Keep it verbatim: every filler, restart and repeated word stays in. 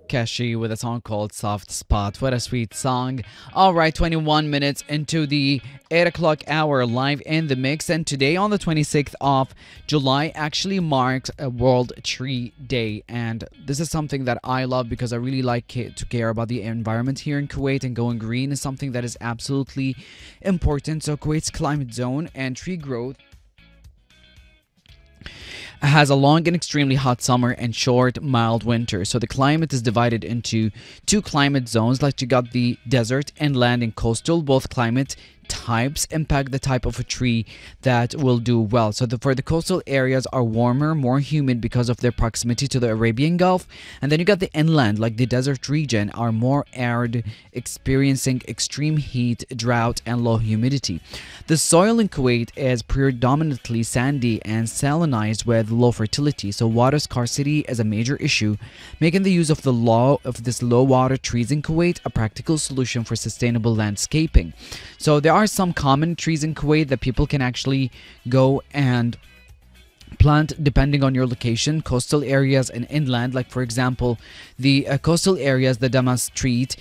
Keshi with a song called Soft Spot. What a sweet song. All right, twenty-one minutes into the eight o'clock hour, live in the mix. And today, on the twenty-sixth of July, actually marks a World Tree Day. And this is something that I love because I really like ca- to care about the environment here in Kuwait. And going green is something that is absolutely important. So, Kuwait's climate zone and tree growth has a long and extremely hot summer and short, mild winter. So the climate is divided into two climate zones, like you got the desert, inland, and coastal. Both climate types impact the type of a tree that will do well. So the, for the coastal areas are warmer, more humid because of their proximity to the Arabian Gulf. And then you got the inland, like the desert region, are more arid, experiencing extreme heat, drought, and low humidity. The soil in Kuwait is predominantly sandy and salinized with low fertility, so water scarcity is a major issue, making the use of the law of this low water trees in Kuwait a practical solution for sustainable landscaping. So there are some common trees in Kuwait that people can actually go and plant depending on your location. Coastal areas and inland, like for example the uh, coastal areas, the damas treat